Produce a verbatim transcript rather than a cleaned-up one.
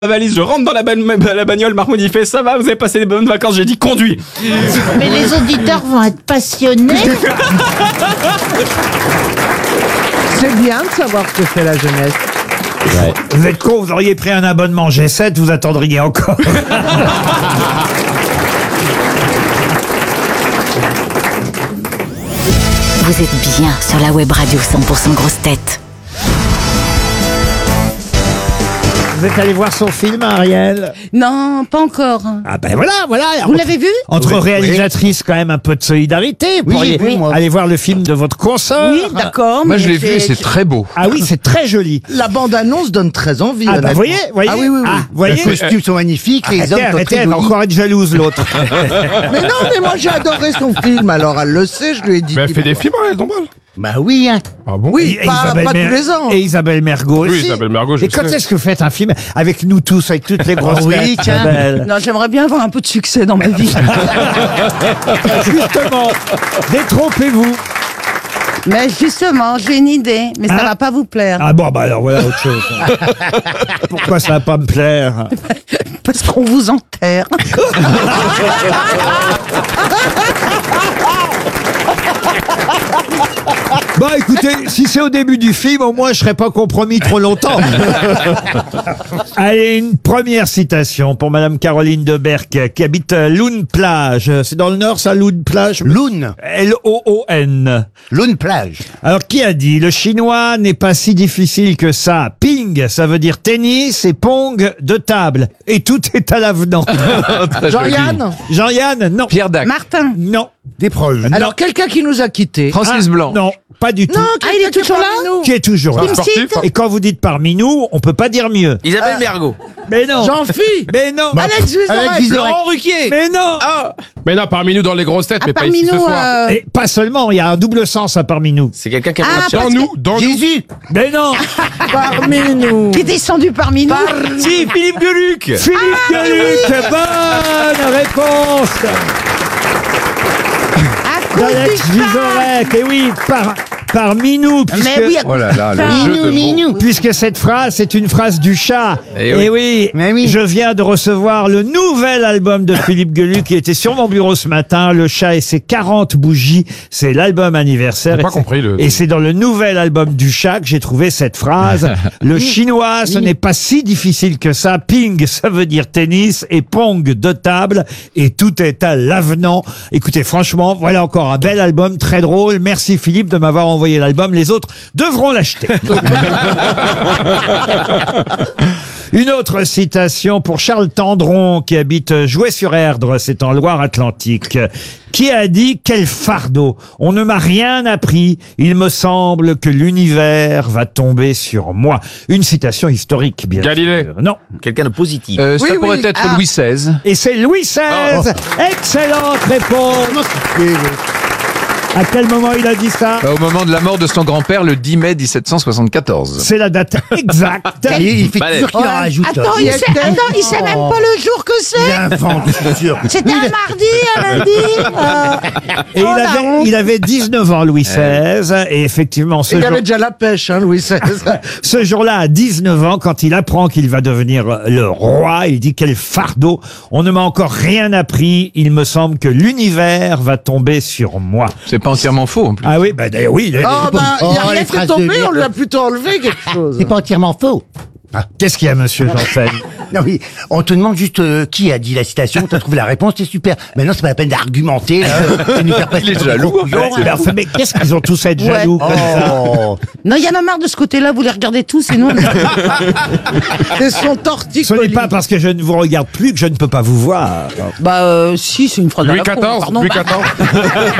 la valise, je rentre dans la, ba- la bagnole, Marc il fait ça va, vous avez passé des bonnes vacances, j'ai dit conduis. Mais les auditeurs vont être passionnés. C'est bien de savoir ce que fait la jeunesse. Ouais. Vous êtes con, vous auriez pris un abonnement G sept, vous attendriez encore. Vous êtes bien sur la web radio cent pour cent Grosse Tête. Vous êtes allé voir son film, Ariel? Non, pas encore. Ah ben voilà, voilà. Vous l'avez vu? Entre Oui, réalisatrices, quand même un peu de solidarité. Vous Oui, pourriez j'ai vu, moi. aller voir le film de votre consoeur. Oui, d'accord. Moi, mais je l'ai vu et c'est très beau. Ah oui, c'est très joli. La bande-annonce donne très envie. Ah bah honnêtement. voyez, voyez. Ah oui, oui, oui. Ah, voyez. Les costumes sont magnifiques, les Arrêtez, hommes sont arrêtez, très elle va jolis. encore être jalouse, l'autre. Mais non, mais moi j'ai adoré son film, alors elle le sait, je lui ai dit. Mais elle fait des films, elle, Dombal. Bah oui, hein. Ah bon? Oui, Et pas, pas Mer- tous les ans. Et Isabelle Mergo Oui, aussi. Isabelle Mergo, je Et quand sais. est-ce que vous faites un film avec nous tous, avec toutes les grosses Oui, têtes, tiens. Isabelle? Non, j'aimerais bien avoir un peu de succès dans ma vie. Justement, détrompez-vous. Mais justement, j'ai une idée, mais ça Hein? va pas vous plaire. Ah bon, bah alors voilà autre chose. Pourquoi ça va pas me plaire? Parce qu'on vous enterre. Bah écoutez, si c'est au début du film, au moins je serai pas compromis trop longtemps. Allez, une première citation pour Madame Caroline Deberck, qui habite Loun Plage. C'est dans le Nord, ça, Loun Plage? Loun. L O O N. Loun plage. Alors, qui a dit « Le chinois n'est pas si difficile que ça. Ping, ça veut dire tennis, et pong, de table. Et tout est à l'avenant. Jean-Yann. » Jean-Yann, non. Pierre Dac. Martin. Non. Des proches. Non. Alors quelqu'un qui nous a quittés. Francis Ah, Blanc. Non, pas du tout. Non, Ah, il est toujours là? Qui est toujours là. Kim sportif, Sid. hein. Et quand vous dites parmi nous, on peut pas dire mieux. Isabelle Mergo. Mais non. Jean-Phi. Mais non. Alex Vizorek. Laurent Ruquier. Mais non. Ah, Mais non, parmi nous dans les grosses têtes, Ah, mais pas parmi ici ce nous, soir. euh, Et pas seulement, il y a un double sens à parmi nous. c'est quelqu'un qui a Ah, pas de Dans nous, dans nous. Jésus. Mais non. Parmi nous. qui est descendu parmi nous. Si, Philippe Gueluc. Philippe Gueluc, bonne réponse À cause d'Alex du chat. Vizorek. Et oui, par, parmi nous, puisque... Mais oui, à Oh là là, le Enfin, jeu de mots. Puisque cette phrase, c'est une phrase du chat. Eh oui. Et oui, Mais oui. je viens de recevoir le nouvel album de Philippe Gueluc qui était sur mon bureau ce matin. Le chat et ses quarante bougies. C'est l'album anniversaire. J'ai Et pas c'est- compris le- Et c'est dans le nouvel album du chat que j'ai trouvé cette phrase. Le chinois, ce n'est pas si difficile que ça. Ping, ça veut dire tennis. Et pong, de table. Et tout est à l'avenant. Écoutez, franchement, voilà encore un bel album, très drôle. Merci Philippe de m'avoir envoyé l'album. Les autres devront l'acheter. Une autre citation pour Charles Tendron, qui habite Jouet-sur-Erdre, c'est en Loire-Atlantique, qui a dit « Quel fardeau! On ne m'a rien appris. Il me semble que l'univers va tomber sur moi. » Une citation historique, bien Galilée. sûr. Non. Quelqu'un de positif. Euh, ça Oui, pourrait oui. être Ah. Louis seize. Et c'est Louis seize. Excellente réponse. À quel moment il a dit ça? Bah, au moment de la mort de son grand-père, le dix mai mille sept cent soixante-quatorze. C'est la date exacte. Il, il fait Allez. toujours qu'il en rajoute. Attends, il sait, attends, il sait même pas le jour que Il c'est. invente, c'est sûr. C'était un mardi, un lundi. euh, Et il oh, la avait, honte. il avait dix-neuf ans, Louis seize. Et effectivement, ce Il jour, avait déjà la pêche, hein, Louis seize. ce jour-là, à dix-neuf ans, quand il apprend qu'il va devenir le roi, il dit « Quel fardeau! On ne m'a encore rien appris. Il me semble que l'univers va tomber sur moi. C'est pas entièrement faux, en plus. » Ah oui, bah d'ailleurs, oui. Oh, bah, il n'y a Oh, rien les qui est phrases de tombé, merde. on lui a plutôt enlevé quelque chose. C'est pas entièrement faux. Qu'est-ce qu'il y a, monsieur Janssen? Non, oui, on te demande juste euh, qui a dit la citation, t'as trouvé la réponse, c'est super. Maintenant, c'est pas la peine d'argumenter, là. de nous faire passer Il est pour jaloux, des gros en fait. couillons, Mais hein. enfin, mais qu'est-ce qu'ils ont tous à être jaloux comme ça? Oh. Non, il y en a marre de ce côté-là, vous les regardez tous, et nous, on- C'est son torticolis. Ce n'est pas parce que je ne vous regarde plus que je ne peux pas vous voir. Bah, euh, si, c'est une phrase à Louis la con, quatorze, pardon. Louis quatorze.